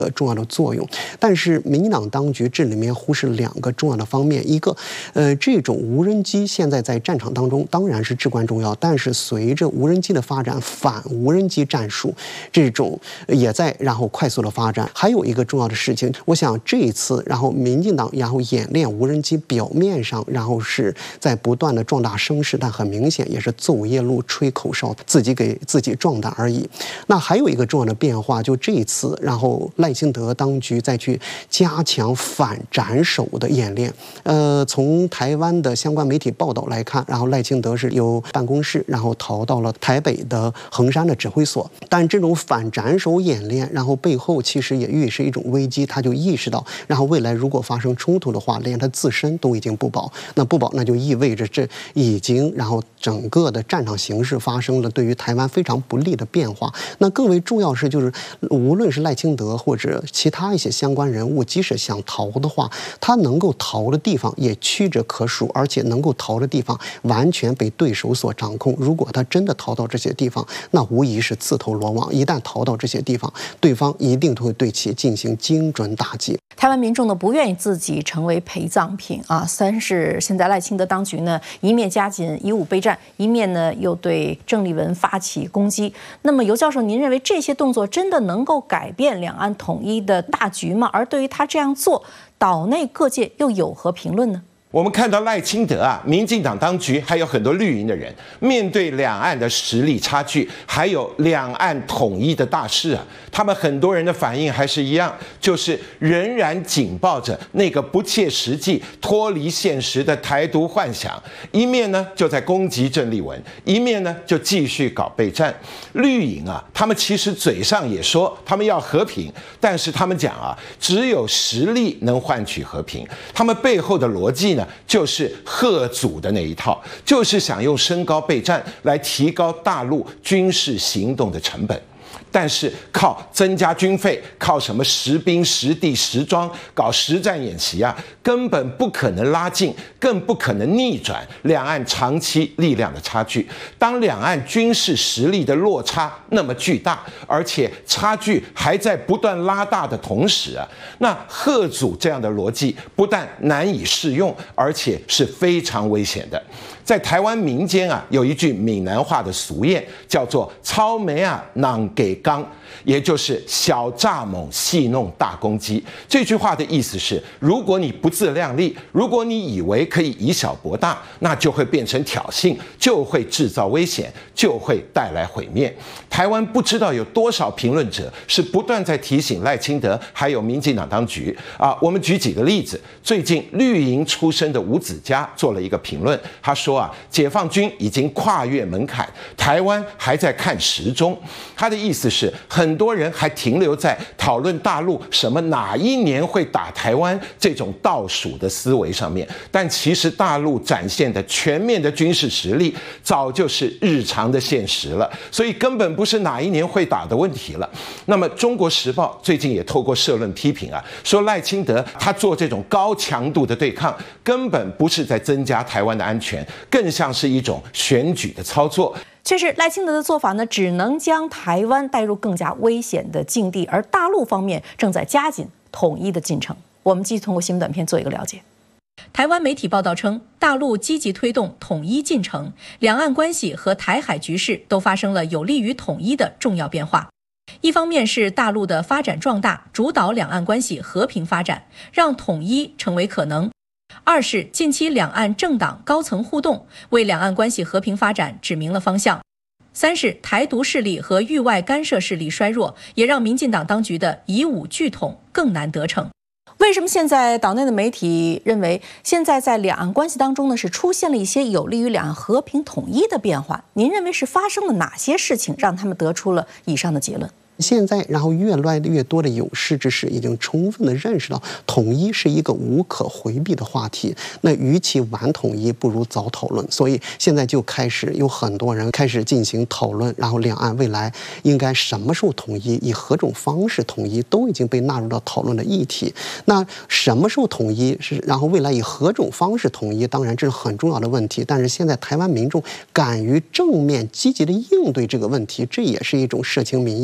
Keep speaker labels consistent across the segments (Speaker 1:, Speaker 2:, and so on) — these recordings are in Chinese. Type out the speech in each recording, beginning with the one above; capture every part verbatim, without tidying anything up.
Speaker 1: 呃重要的作用。但是民进党当局这里面忽视两个重要的方面，一个，呃，这种无人机现在在战场当中当然是至关重要，但是随着无人机的发展，反无人机战术这种也在然后快速的发展。还有一个重要的事情，我想这一次然后民进党然后演练无人机，表面上然后是在不断的壮大声势，但很明显也是走夜路吹口哨，自己给自己壮胆而已。那还有一个重要的变化，就这一次然后赖清德当局再去加强反斩首的演练。呃，从台湾的相关媒体报道来看，然后赖清德是由办公室然后逃到了台北的衡山的指挥所。但这种反斩首演练，然后背后其实也预示一种危机，他就意识到，然后未来如果发生冲突的话，连他自身都已经不保。那不保，那就意味着这已经然后整个的战场形势发生了对于台湾非常不利的变化。那更为重要是，就是无论是赖清德或者其他一些相关人物，即使想逃的话，他能够逃的地方也屈指可数，而且能够逃的地方完全被对手所掌控。如果他真的逃到这些地方，那无疑是自投罗网。一旦逃到这些地方，对方一定会对其进行精准打击。
Speaker 2: 台湾民众呢不愿意自己成为陪葬品啊，三是现在赖清德当局呢一面加紧以武备战，一面呢又对郑丽文发起攻击。那么尤教授，您认为这些动作真的能够改变两岸统一的大局吗？而对于他这样做，岛内各界又有何评论呢？
Speaker 3: 我们看到赖清德啊，民进党当局还有很多绿营的人，面对两岸的实力差距，还有两岸统一的大事啊，他们很多人的反应还是一样，就是仍然紧抱着那个不切实际、脱离现实的台独幻想，一面呢就在攻击郑丽文，一面呢就继续搞备战。绿营啊，他们其实嘴上也说他们要和平，但是他们讲啊，只有实力能换取和平，他们背后的逻辑呢，就是贺祖的那一套，就是想用升高备战来提高大陆军事行动的成本。但是靠增加军费，靠什么实兵实地实装搞实战演习啊，根本不可能拉近，更不可能逆转两岸长期力量的差距。当两岸军事实力的落差那么巨大，而且差距还在不断拉大的同时啊，那贺祖这样的逻辑不但难以适用，而且是非常危险的。在台湾民间啊，有一句闽南话的俗谚，叫做“草莓啊，囊给刚”，也就是小蚱蜢戏弄大公鸡。这句话的意思是，如果你不自量力，如果你以为可以以小博大，那就会变成挑衅，就会制造危险，就会带来毁灭。台湾不知道有多少评论者是不断在提醒赖清德还有民进党当局啊。我们举几个例子，最近绿营出身的吴子嘉做了一个评论，他说啊，解放军已经跨越门槛，台湾还在看时钟。他的意思是，很多人还停留在讨论大陆什么哪一年会打台湾这种倒数的思维上面，但其实大陆展现的全面的军事实力早就是日常的现实了，所以根本不是哪一年会打的问题了。那么《中国时报》最近也透过社论批评啊，说赖清德他做这种高强度的对抗，根本不是在增加台湾的安全，更像是一种选举的操作。
Speaker 2: 确实，赖清德的做法呢，只能将台湾带入更加危险的境地，而大陆方面正在加紧统一的进程。我们继续通过新闻短片做一个了解。台湾媒体报道称，大陆积极推动统一进程，两岸关系和台海局势都发生了有利于统一的重要变化。一方面是大陆的发展壮大，主导两岸关系和平发展，让统一成为可能；二是近期两岸政党高层互动，为两岸关系和平发展指明了方向；三是台独势力和域外干涉势力衰弱，也让民进党当局的以武拒统更难得逞。为什么现在岛内的媒体认为，现在在两岸关系当中呢，是出现了一些有利于两岸和平统一的变化？您认为是发生了哪些事情，让他们得出了以上的结论？
Speaker 1: 现在，然后越来越多的有识之士已经充分的认识到，统一是一个无可回避的话题。那与其晚统一，不如早讨论。所以现在就开始有很多人开始进行讨论，然后两岸未来应该什么时候统一，以何种方式统一，都已经被纳入到讨论的议题。那什么时候统一是，然后未来以何种方式统一，当然这是很重要的问题。但是现在台湾民众敢于正面积极的应对这个问题，这也是一种社情民意重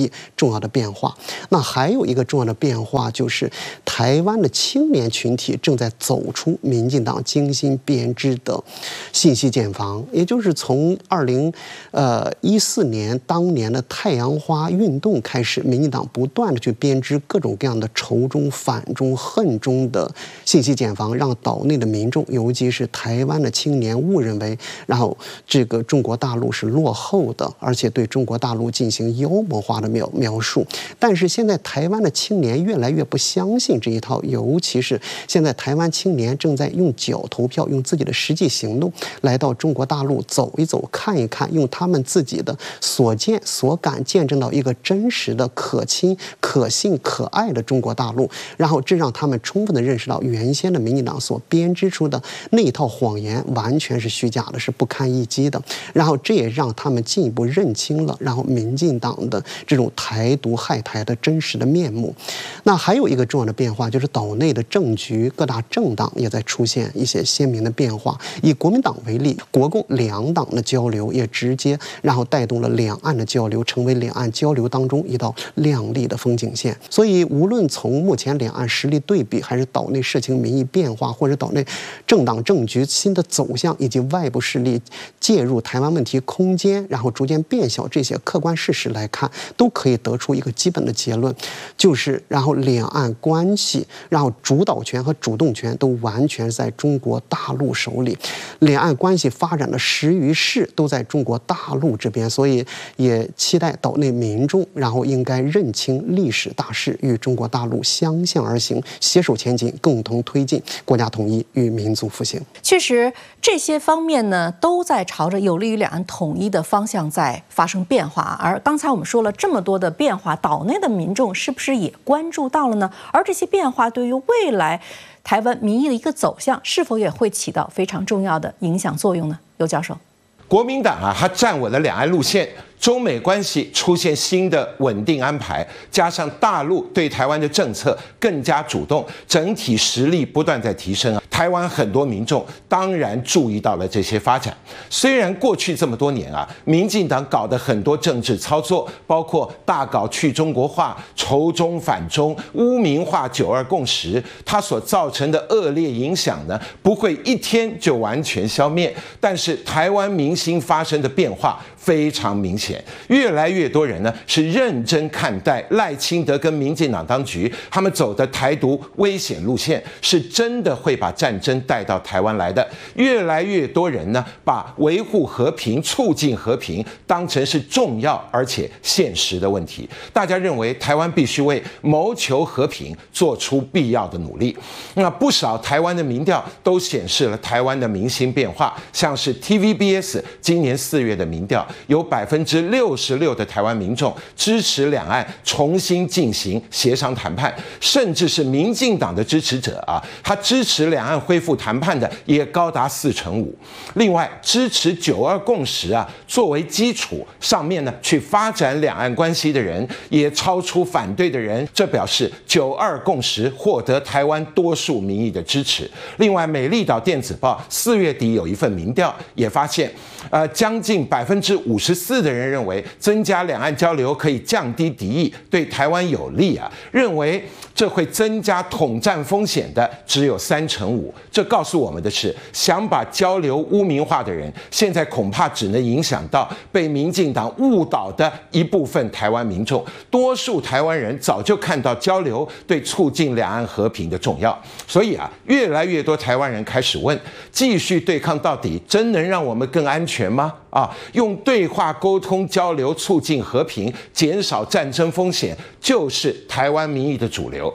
Speaker 1: 重要的变化。那还有一个重要的变化就是，台湾的青年群体正在走出民进党精心编织的信息茧房，也就是从二零呃一四年当年的太阳花运动开始，民进党不断的去编织各种各样的仇中、反中、恨中的信息茧房，让岛内的民众，尤其是台湾的青年误认为，然后这个中国大陆是落后的，而且对中国大陆进行妖魔化的描描述。但是现在台湾的青年越来越不相信这一套，尤其是现在台湾青年正在用脚投票，用自己的实际行动来到中国大陆走一走、看一看，用他们自己的所见所感见证到一个真实的、可亲、可信、可爱的中国大陆。然后这让他们充分的认识到，原先的民进党所编织出的那一套谎言完全是虚假的，是不堪一击的。然后这也让他们进一步认清了，然后民进党的这种台独害台的真实的面目。那还有一个重要的变化，就是岛内的政局，各大政党也在出现一些鲜明的变化。以国民党为例，国共两党的交流也直接然后带动了两岸的交流，成为两岸交流当中一道亮丽的风景线。所以无论从目前两岸实力对比，还是岛内社情民意变化，或者岛内政党政局新的走向，以及外部势力介入台湾问题空间然后逐渐变小，这些客观事实来看，都可以得出一个基本的结论，就是然后两岸关系，然后主导权和主动权都完全在中国大陆手里，两岸关系发展的时与势都在中国大陆这边。所以也期待岛内民众然后应该认清历史大势，与中国大陆相向而行，携手前进，共同推进国家统一与民族复兴。
Speaker 2: 确实，这些方面呢，都在朝着有利于两岸统一的方向在发生变化。而刚才我们说了这么多的变化，岛内的民众是不是也关注到了呢？而这些变化对于未来台湾民意的一个走向，是否也会起到非常重要的影响作用呢？尤教授，
Speaker 3: 国民党啊，他站稳了两岸路线，中美关系出现新的稳定安排，加上大陆对台湾的政策更加主动，整体实力不断在提升啊。台湾很多民众当然注意到了这些发展。虽然过去这么多年啊，民进党搞的很多政治操作，包括大搞去中国化、仇中反中、污名化九二共识，它所造成的恶劣影响呢，不会一天就完全消灭。但是台湾民心发生的变化非常明显，越来越多人呢是认真看待赖清德跟民进党当局他们走的台独危险路线，是真的会把战争带到台湾来的。越来越多人呢把维护和平、促进和平当成是重要而且现实的问题。大家认为台湾必须为谋求和平做出必要的努力。那不少台湾的民调都显示了台湾的民心变化，像是 T V B S 今年四月的民调，有百分之六十六的台湾民众支持两岸重新进行协商谈判，甚至是民进党的支持者啊，他支持两岸恢复谈判的也高达四成五。另外，支持九二共识啊作为基础上面呢去发展两岸关系的人也超出反对的人，这表示九二共识获得台湾多数民意的支持。另外，美丽岛电子报四月底有一份民调也发现，呃，将近百分之五十四的人认为增加两岸交流可以降低敌意，对台湾有利啊。认为这会增加统战风险的只有三成五。这告诉我们的是，想把交流污名化的人，现在恐怕只能影响到被民进党误导的一部分台湾民众。多数台湾人早就看到交流对促进两岸和平的重要，所以啊，越来越多台湾人开始问：继续对抗到底，真能让我们更安全吗？啊，用对话沟通交流促进和平，减少战争风险，就是台湾民意的主流。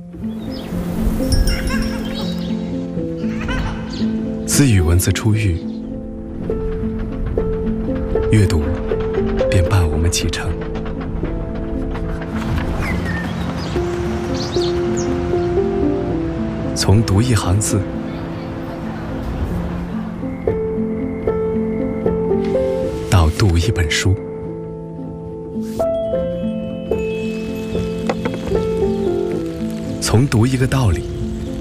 Speaker 4: 自与文字初遇，阅读便伴我们启程。从读一行字，到读一本书，从读一个道理，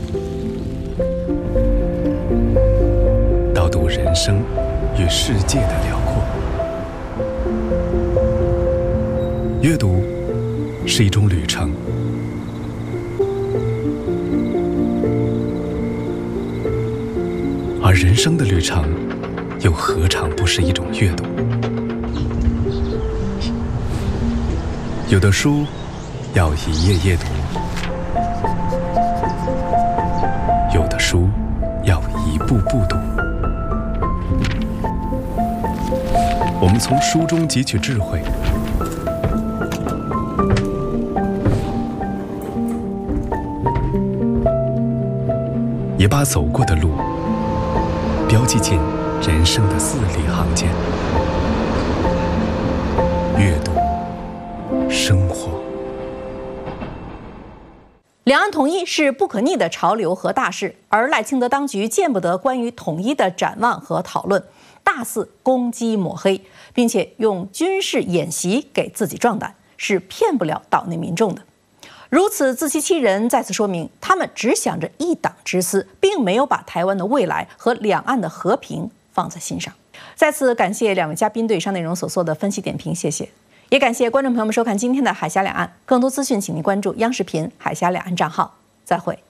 Speaker 4: 到读人生与世界的辽阔。阅读是一种旅程，而人生的旅程又何尝不是一种阅读？有的书要一页页读，有的书要一步步读。我们从书中汲取智慧，也把走过的路标记进人生的字里行间。阅读，生活。
Speaker 2: 两岸统一是不可逆的潮流和大势，而赖清德当局见不得关于统一的展望和讨论，大肆攻击抹黑，并且用军事演习给自己壮胆，是骗不了岛内民众的。如此自欺欺人，再次说明他们只想着一党之私，并没有把台湾的未来和两岸的和平放在心上。再次感谢两位嘉宾对以上内容所做的分析点评，谢谢。也感谢观众朋友们收看今天的海峡两岸，更多资讯请您关注央视频海峡两岸账号。再会。